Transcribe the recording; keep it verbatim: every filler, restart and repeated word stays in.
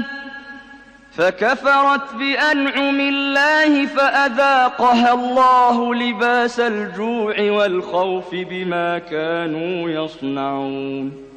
فكفرت بأنعم الله فأذاقها الله لباس الجوع والخوف بما كانوا يصنعون